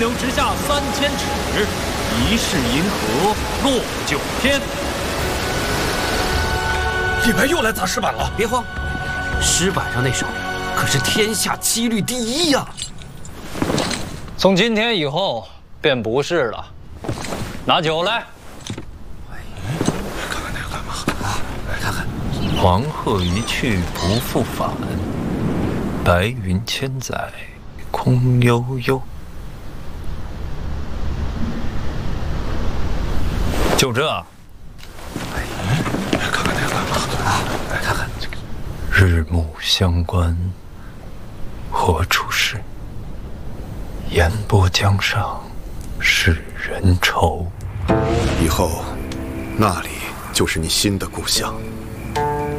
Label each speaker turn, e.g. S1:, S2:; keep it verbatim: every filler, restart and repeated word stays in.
S1: 流直下三千尺，疑是银河落九天。
S2: 李白又来砸石板了！
S3: 别慌，石板上那首可是天下七律第一呀！
S4: 从今天以后便不是了。拿酒来。
S2: 看看那个干嘛？啊，
S3: 来看看。
S5: 黄鹤一去不复返，白云千载空悠悠。就这。
S2: 哎，看看那个干嘛？啊，
S3: 来看看。
S5: 日暮乡关何处是？烟波江上使人愁。
S6: 以后，那里就是你新的故乡。